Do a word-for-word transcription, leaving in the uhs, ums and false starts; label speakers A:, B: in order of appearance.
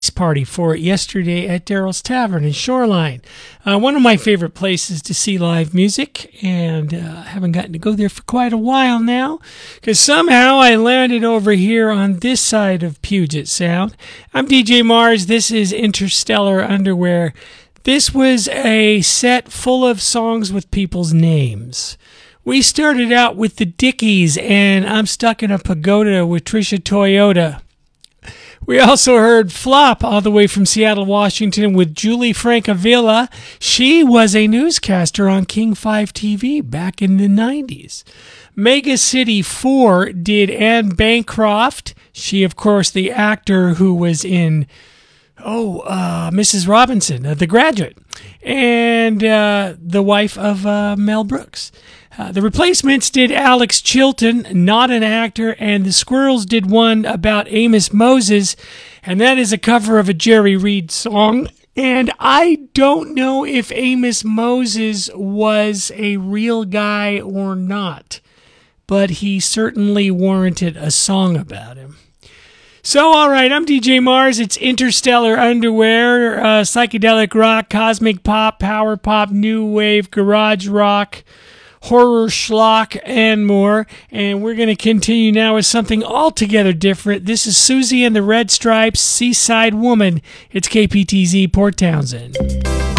A: party for it yesterday at Daryl's Tavern in Shoreline. Uh, one of my favorite places to see live music, and uh, I haven't gotten to go there for quite a while now, because somehow I landed over here on this side of Puget Sound. I'm D J Mars. This is Interstellar Underwear. This was a set full of songs with people's names. We started out with the Dickies and I'm Stuck in a Pagoda with Trisha Toyota. We also heard Flop all the way from Seattle, Washington with Julie Francavilla. She was a newscaster on King five T V back in the nineties. Mega City four did Anne Bancroft. She, of course, the actor who was in, oh, uh, Missus Robinson, uh, The Graduate, and uh, the wife of uh, Mel Brooks. Uh, the Replacements did Alex Chilton, not an actor, and the Squirrels did one about Amos Moses, and that is a cover of a Jerry Reed song. And I don't know if Amos Moses was a real guy or not, but he certainly warranted a song about him. So, all right, I'm D J Mars. It's Interstellar Underwear, uh, psychedelic rock, cosmic pop, power pop, new wave, garage rock, horror schlock, and more. And we're going to continue now with something altogether different. This is Susie and the Red Stripes, Seaside Woman. It's K P T Z, Port Townsend.